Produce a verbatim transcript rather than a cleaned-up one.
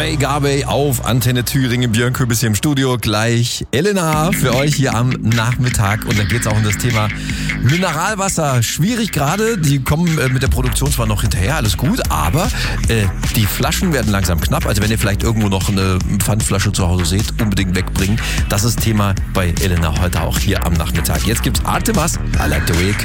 Ray Garvey auf Antenne Thüringen. Björn Köbis hier im Studio. Gleich Elena für euch hier am Nachmittag. Und dann geht's auch um das Thema Mineralwasser. Schwierig gerade. Die kommen äh, mit der Produktion zwar noch hinterher, alles gut, aber äh, die Flaschen werden langsam knapp. Also wenn ihr vielleicht irgendwo noch eine Pfandflasche zu Hause seht, unbedingt wegbringen. Das ist Thema bei Elena heute auch hier am Nachmittag. Jetzt gibt's Artemas, I Like the Way.